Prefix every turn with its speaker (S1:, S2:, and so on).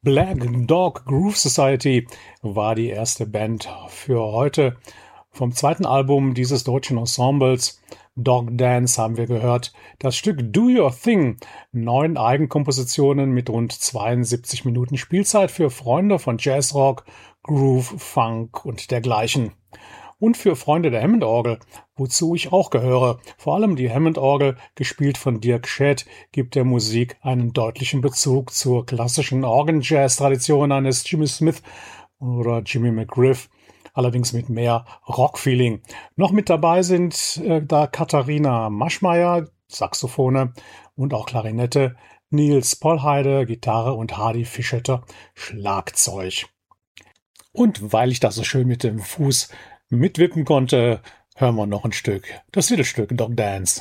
S1: Black Dog Groove Society war die erste Band für heute. Vom zweiten Album dieses deutschen Ensembles, Dog Dance, haben wir gehört das Stück Do Your Thing. 9 Eigenkompositionen mit rund 72 Minuten Spielzeit für Freunde von Jazzrock, Groove, Funk und dergleichen. Und für Freunde der Hammond-Orgel, wozu ich auch gehöre. Vor allem die Hammond-Orgel, gespielt von Dirk Schett, gibt der Musik einen deutlichen Bezug zur klassischen Organ-Jazz-Tradition eines Jimmy Smith oder Jimmy McGriff, allerdings mit mehr Rock-Feeling. Noch mit dabei sind da Katharina Maschmeyer, Saxophone und auch Klarinette, Nils Pollheide, Gitarre und Hardy Fischetter, Schlagzeug. Und weil ich das so schön mit dem Fuß mitwippen konnte, hören wir noch ein Stück. Das Titelstück Dog Dance.